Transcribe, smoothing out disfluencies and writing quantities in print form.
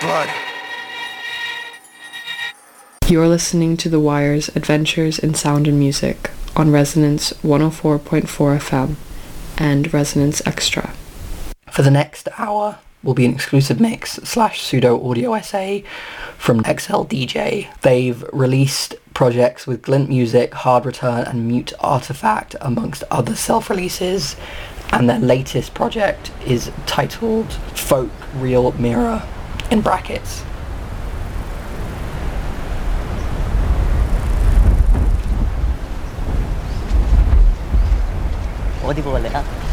flood. You're listening to The Wire's Adventures in Sound and Music on Resonance 104.4 FM and Resonance Extra. For the next hour will be an exclusive mix / pseudo audio essay from XL DJ. They've released projects with Glint Music, Hard Return and Mute Artifact amongst other self-releases, and their latest project is titled Folk Real Mirror in brackets. Oh, di ba wala?